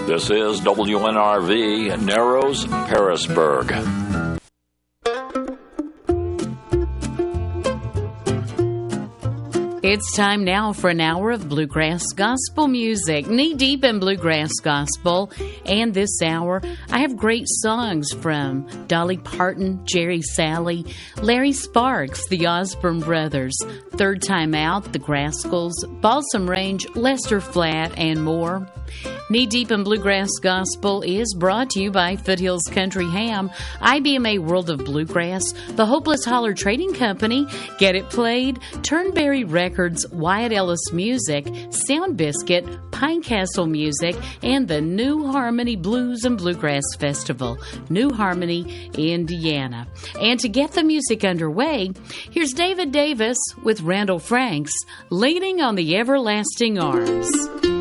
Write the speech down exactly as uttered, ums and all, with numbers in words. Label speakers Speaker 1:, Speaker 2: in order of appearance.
Speaker 1: This is W N R V, Narrows, Harrisburg.
Speaker 2: It's time now for an hour of bluegrass gospel music, knee-deep in bluegrass gospel. And this hour, I have great songs from Dolly Parton, Jerry Salley, Larry Sparks, the Osborne Brothers, Third Time Out, the Grascals, Balsam Range, Lester Flatt, and more. Knee-deep in bluegrass gospel is brought to you by Foothills Country Ham, I B M A World of Bluegrass, the Hopeless Holler Trading Company, Get It Played, Turnberry Records, Wyatt Ellis Music, Sound Biscuit, Pinecastle Music, and the New Harmony Blues and Bluegrass Festival, New Harmony, Indiana. And to get the music underway, here's David Davis with Randall Franks, Leaning on the Everlasting Arms.